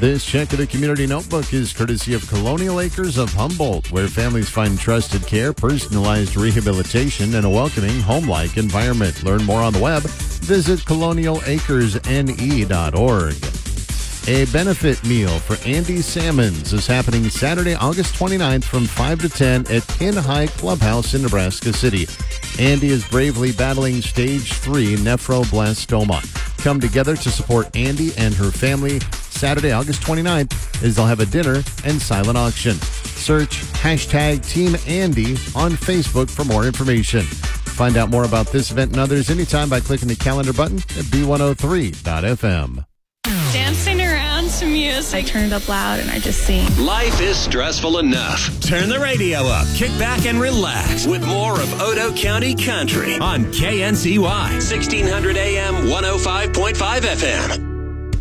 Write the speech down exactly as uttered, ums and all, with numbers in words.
This check of the Community Notebook is courtesy of Colonial Acres of Humboldt, where families find trusted care, personalized rehabilitation, and a welcoming, home-like environment. Learn more on the web. Visit colonial acres n e dot org. A benefit meal for Andy Salmons is happening Saturday, August twenty-ninth from five to ten at Pin High Clubhouse in Nebraska City. Andy is bravely battling stage three nephroblastoma. Come together to support Andy and her family Saturday, August twenty-ninth, as they'll have a dinner and silent auction. Search hashtag Team Andy on Facebook for more information. Find out more about this event and others anytime by clicking the calendar button at b one oh three dot f m. Dancing around to music. I turn it up loud and I just sing. Life is stressful enough. Turn the radio up, kick back, and relax with more of Otoe County Country on K N C Y, sixteen hundred A M, one oh five point five F M.